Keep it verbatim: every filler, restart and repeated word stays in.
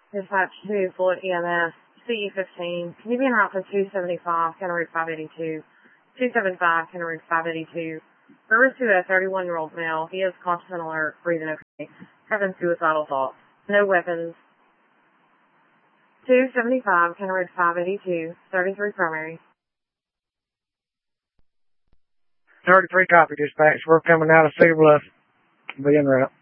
Dispatch to Fluid E M S, C E fifteen. Can you be en route to two seventy-five, County Route five eighty-two? two seventy-five, County Route five eighty-two. Service to a thirty-one-year-old male. He is conscious and alert, breathing okay. Having suicidal thoughts. No weapons. two seventy-five, County Route five eighty-two, thirty-three primary. thirty-three copy, dispatch. We're coming out of Cedar Bluff. Be en route.